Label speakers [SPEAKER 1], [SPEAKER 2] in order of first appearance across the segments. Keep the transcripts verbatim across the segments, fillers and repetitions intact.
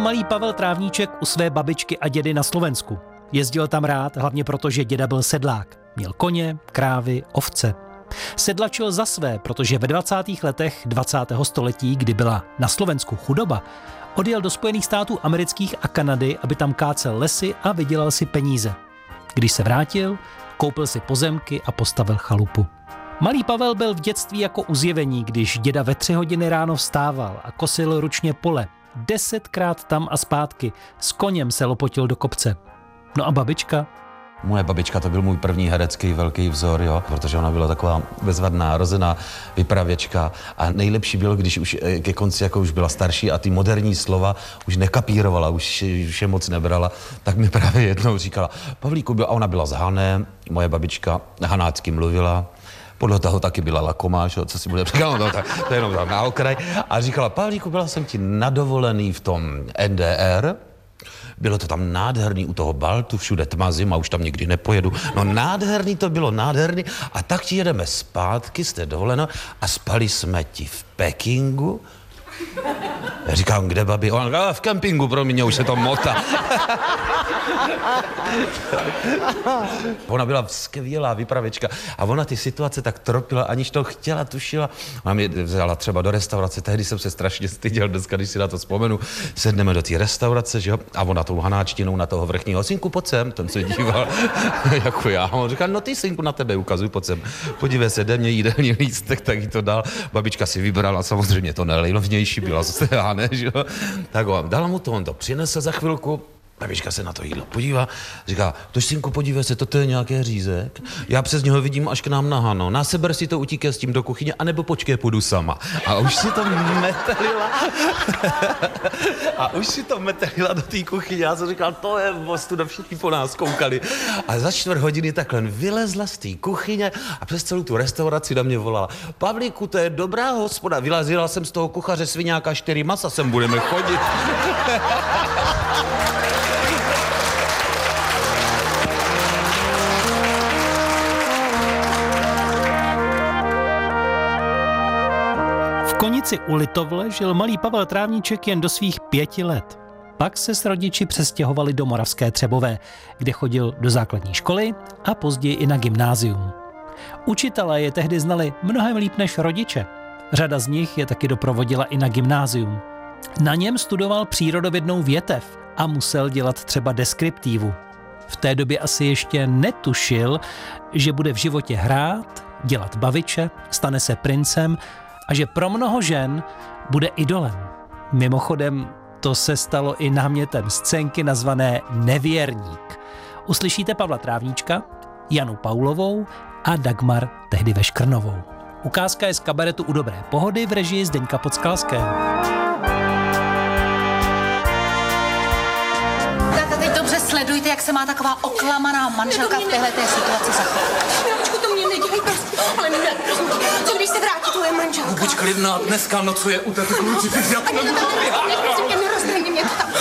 [SPEAKER 1] Malý Pavel Trávníček u své babičky a dědy na Slovensku. Jezdil tam rád, hlavně proto, že děda byl sedlák. Měl koně, krávy, ovce. Sedlačil za své, protože ve dvacátých letech dvacátého století, kdy byla na Slovensku chudoba, odjel do Spojených států amerických a Kanady, aby tam kácel lesy a vydělal si peníze. Když se vrátil, koupil si pozemky a postavil chalupu. Malý Pavel byl v dětství jako u zjevení, když děda ve tři hodiny ráno vstával a kosil ručně pole. Desetkrát tam a zpátky. S koněm se lopotil do kopce. No a babička?
[SPEAKER 2] Moje babička to byl můj první herecký velký vzor, jo, protože ona byla taková bezvadná, rozená vypravěčka a nejlepší bylo, když už ke konci jako už byla starší a ty moderní slova už nekapírovala, už, už je moc nebrala, tak mi právě jednou říkala, Pavlíku, byla, a ona byla z Hané, moje babička hanácky mluvila, podle toho taky byla lakomá, že? Co si bude říkat, no, tak, to je jenom na okraj, a říkala, Pavlíku, byla jsem ti nadovolený v tom N D R, bylo to tam nádherný u toho Baltu, všude tma, zima, už tam nikdy nepojedu. No nádherný to bylo, nádherný. A tak ti jedeme zpátky, jste dovoleno, a spali jsme ti v Pekingu. Já říkám, kde babi? On říká, v kempingu, pro mě už se to motá. Ona byla skvělá vypravěčka a ona ty situace tak tropila, aniž to chtěla, tušila. Ona mě vzala třeba do restaurace, tehdy jsem se strašně styděl, dneska, když si na to vzpomenu, sedneme do té restaurace, že jo, a ona tou hanáčtinou na toho vrchního, synku, pojď sem, ten se díval, jako já. A on říká, no ty, synku, na tebe ukazuj, pojď sem, podívej se, jde mě jídelní lístek, tak jí to dal. Babička si vybrala, samozřejmě to nejlevnější byla zase, já ne, že jo. Tak on, dala mu to, on to přinesl za chvilku. Babička se na to jídlo podívá, říká, tož synku, podívej se, toto je nějaký řízek. Já přes něho vidím až k nám na Hano. Na seber si to utíkej s tím do kuchyně, anebo počkej, půjdu sama. A už si to metelila. A už si to metelila do té kuchyně. Já jsem říkal, to je ostuda, všichni po nás koukali. A za čtvrt hodiny takhle vylezla z té kuchyně a přes celou tu restauraci na mě volala. Pavlíku, to je dobrá hospoda. Vylazila jsem z toho kuchaře sviňáka, čtyři masa sem budeme chodit.
[SPEAKER 1] V Konici u Litovle žil malý Pavel Trávníček jen do svých pěti let. Pak se s rodiči přestěhovali do Moravské Třebové, kde chodil do základní školy a později i na gymnázium. Učitelé je tehdy znali mnohem líp než rodiče. Řada z nich je taky doprovodila i na gymnázium. Na něm studoval přírodovědnou větev a musel dělat třeba deskriptívu. V té době asi ještě netušil, že bude v životě hrát, dělat baviče, stane se princem a že pro mnoho žen bude idolem. Mimochodem, to se stalo i námětem scénky nazvané Nevěrník. Uslyšíte Pavla Trávníčka, Janu Paulovou a Dagmar tehdy Veškrnovou. Ukázka je z kabaretu U dobré pohody v režii Zdeňka Podskalského.
[SPEAKER 3] Tak a teď dobře sledujte, jak se má taková oklamaná manželka v téhleté situaci zachovat.
[SPEAKER 4] Miláčku, to mě nedělej, prostě, ale ne, prosím tě, co když se vrátí tvoje manželka?
[SPEAKER 5] Buď klidná, dneska nocuje u této kluci, ty jsi
[SPEAKER 4] Ani to tam ne, prosím tě, neroztrhni mě to tam.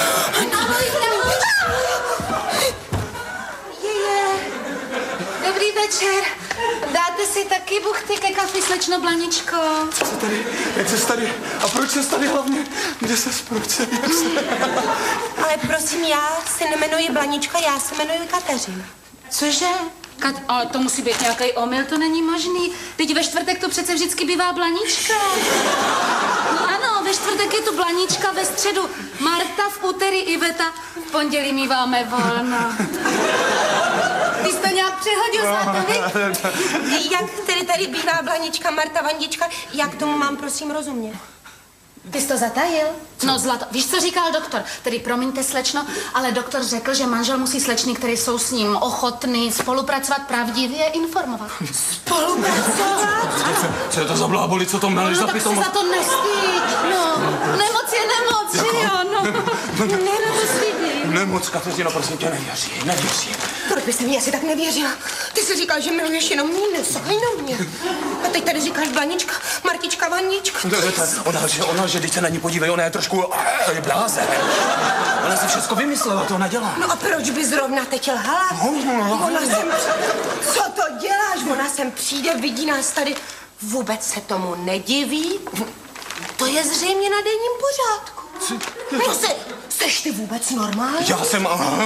[SPEAKER 3] Je, dobrý večer. Dáte si taky buchty ke kafi, slečno Blaničko?
[SPEAKER 5] Co se tady, jak ses tady, a proč ses tady hlavně, kde ses, proč se, jak se...
[SPEAKER 4] Ale prosím, já se nemenuji Blanička, já se jmenuji Kateřina.
[SPEAKER 3] Cože? Kat, ale to musí být nějaký omyl, to není možný. Teď ve čtvrtek to přece vždycky bývá Blanička. No ano, ve čtvrtek je tu Blanička, ve středu Marta, v úterý Iveta, v pondělí míváme volno. Ty jsi to nějak přehodil, Zlatovi?
[SPEAKER 4] Jak tedy tady bývá Blanička, Marta, Vandička, jak tomu mám prosím rozumět?
[SPEAKER 3] Ty jsi to zatajil? No Zlato, víš, co říkal doktor? Tedy promiňte, slečno, ale doktor řekl, že manžel musí slečny, které jsou s ním ochotný spolupracovat, pravdivě informovat.
[SPEAKER 4] Spolupracovat?
[SPEAKER 5] Co je to za bláboli, co to meleš
[SPEAKER 3] No
[SPEAKER 5] za
[SPEAKER 3] tak
[SPEAKER 5] pitom?
[SPEAKER 3] se za to nestýď, no. Nemoc je nemoc, že jo, no. Nemoc
[SPEAKER 5] Nemoc, Kateřino, prosím tě, nevěří, nevěří.
[SPEAKER 4] Proč bys mi asi tak nevěřila? Ty jsi říkal, že miluješ jenom mě, nesahaj na mě. A teď tady říkáš Blanička, Martička, Vandička.
[SPEAKER 5] Ona lže, ona lže, teď se na ní podívej, ona je trošku je bláze. Ona si všechno vymyslela, to ona dělá.
[SPEAKER 4] No a proč by zrovna teď lhala? Ona sem, co to děláš? Ona sem přijde, vidí nás tady, vůbec se tomu nediví. To je zřejmě na denním pořádku. No se, Seš ty vůbec normální?
[SPEAKER 5] Já jsem...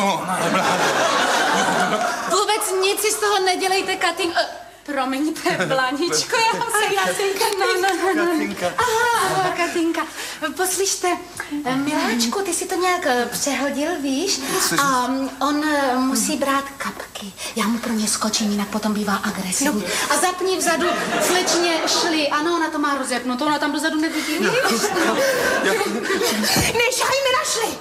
[SPEAKER 3] Vůbec nic si z toho nedělejte, Katin... Uh, promiňte, Blaničko, já se...
[SPEAKER 4] Katinka,
[SPEAKER 3] no, no, no.
[SPEAKER 5] Katinka.
[SPEAKER 3] Aha, Katinka. Poslyšte, miláčku, ty si to nějak eh, přehodil, víš? A um, on uh, musí brát kapky. Já mu pro ně skočím, jinak potom bývá agresivní. No. A zapni vzadu slečně šli. Ano, ona to má rozepnuto, ona tam dozadu nevidí.
[SPEAKER 4] Nešaj mi našli!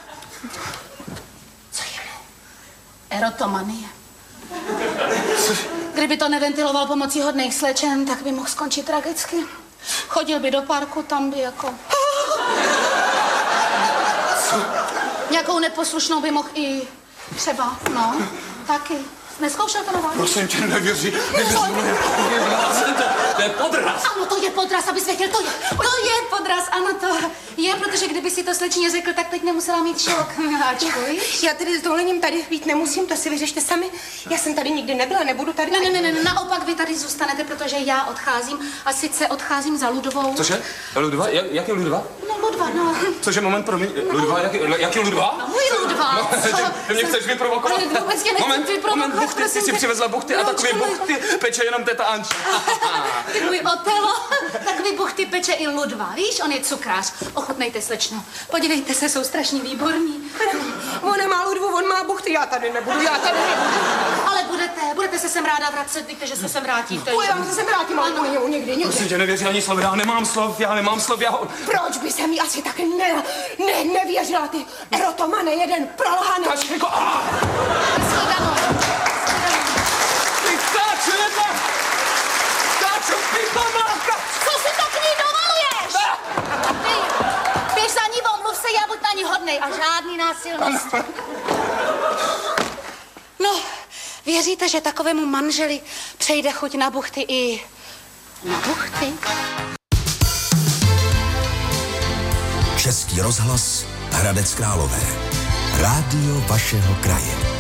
[SPEAKER 3] Co je mu? Erotomanie. Kdyby to neventiloval pomocí hodných slečen, tak by mohl skončit tragicky. Chodil by do parku, tam by jako... Nějakou neposlušnou by mohl i třeba, no, taky. Neskoušel to na vás?
[SPEAKER 5] Prosím tě, nevěří, nevěří, to je podraz.
[SPEAKER 3] Ano, to je podraz, abys věděl, to je, to je podraz, ano, to je, protože kdyby si to slečně řekl, tak teď nemusela mít šok, miláčku, víš?
[SPEAKER 4] Já tedy s dovolením tady být nemusím, to si vyřešte sami. Já jsem tady nikdy nebyla, nebudu tady.
[SPEAKER 3] Ne, ne, ne, ne, naopak vy tady zůstanete, protože já odcházím a sice odcházím za Ludovou.
[SPEAKER 5] Cože? Ludva? Jak, jak je Ludva?
[SPEAKER 3] No, Ludva, no.
[SPEAKER 5] Cože, moment, promiň, Ludva, jak, jak je Ludva?
[SPEAKER 3] No, můj Ludva.
[SPEAKER 5] No, ty mě chceš vyprovokovat?
[SPEAKER 3] Ale vůbec tě nechci
[SPEAKER 5] Moment,
[SPEAKER 3] vyprovokovat,
[SPEAKER 5] moment, buchty,
[SPEAKER 3] prosím
[SPEAKER 5] ty si
[SPEAKER 3] tě.
[SPEAKER 5] přivezla buchty a takové
[SPEAKER 3] Miláčku,
[SPEAKER 5] buchty peče jenom teta Anča.
[SPEAKER 3] Ty můj Otelo, takový buchty peče i Ludva, víš, on je cukrář. Ochutnejte, slečno. Podívejte se, jsou strašně výborní.
[SPEAKER 4] Ona má Ludvu, on má buchty, já tady nebudu, já tady nebudu.
[SPEAKER 3] Ale budete, budete se sem ráda vracet, víte, že se sem vrátíte.
[SPEAKER 4] No, já se sem vrátím, ale to někdy, někdy.
[SPEAKER 5] Prosím tě, nevěří ani slov, já nemám slov, já nemám slov, já...
[SPEAKER 4] Proč by se mi asi tak ne, ne, nevěřila ty erotomane, jeden prolhaný.
[SPEAKER 5] Kačko, a!
[SPEAKER 3] Shledanou.
[SPEAKER 5] Ty káčujete! Káču, pitomláka!
[SPEAKER 3] Co si to k ní dovoluješ? Ty, běž za ní, omluv se, já buď na ní hodnej a žádný násilnost. No, věříte, že takovému manželi přejde chuť na buchty i na buchty?
[SPEAKER 6] Český rozhlas Hradec Králové. Rádio vašeho kraje.